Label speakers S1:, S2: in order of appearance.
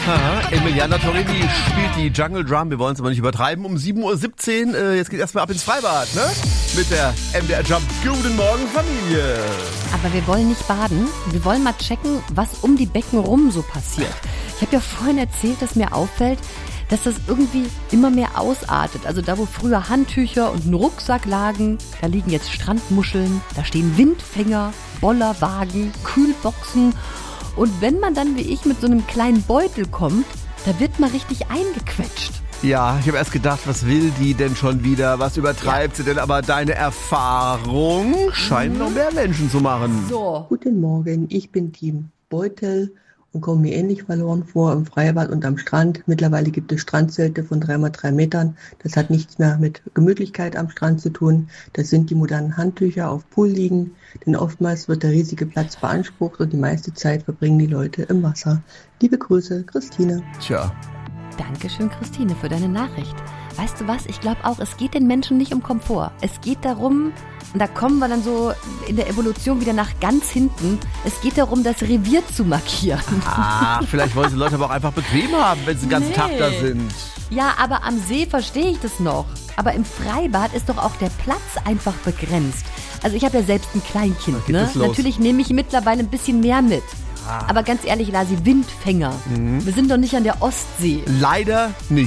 S1: Emiliana Torrini spielt die Jungle Drum. Wir wollen es aber nicht übertreiben. Um 7.17 Uhr, jetzt geht erstmal ab ins Freibad, ne? Mit der MDR Jump. Guten Morgen, Familie.
S2: Aber wir wollen nicht baden. Wir wollen mal checken, was um die Becken rum so passiert. Ich habe ja vorhin erzählt, dass mir auffällt, dass das irgendwie immer mehr ausartet. Also da, wo früher Handtücher und ein Rucksack lagen, da liegen jetzt Strandmuscheln, da stehen Windfänger, Bollerwagen, Kühlboxen. Und wenn man dann wie ich mit so einem kleinen Beutel kommt, da wird man richtig eingequetscht.
S1: Ja, ich habe erst gedacht, was will die denn schon wieder? Was übertreibt sie denn? Aber deine Erfahrung scheint noch mehr Menschen zu machen.
S2: So.
S3: Guten Morgen, ich bin Team Beutel und komme mir ähnlich verloren vor im Freibad und am Strand. Mittlerweile gibt es Strandzelte von 3x3 Metern. Das hat nichts mehr mit Gemütlichkeit am Strand zu tun. Das sind die modernen Handtücher auf Pool liegen, denn oftmals wird der riesige Platz beansprucht und die meiste Zeit verbringen die Leute im Wasser. Liebe Grüße, Christine.
S1: Tja.
S2: Dankeschön, Christine, für deine Nachricht. Weißt du was? Ich glaube auch, es geht den Menschen nicht um Komfort. Es geht darum, und da kommen wir dann so in der Evolution wieder nach ganz hinten, es geht darum, das Revier zu markieren.
S1: Ach, vielleicht wollen die Leute aber auch einfach bequem haben, wenn sie den ganzen Tag da sind.
S2: Ja, aber am See verstehe ich das noch. Aber im Freibad ist doch auch der Platz einfach begrenzt. Also ich habe ja selbst ein Kleinkind, ne? Natürlich nehme ich mittlerweile ein bisschen mehr mit. Aber ganz ehrlich, Lasi, Windfänger. Wir sind doch nicht an der Ostsee.
S1: Leider nicht.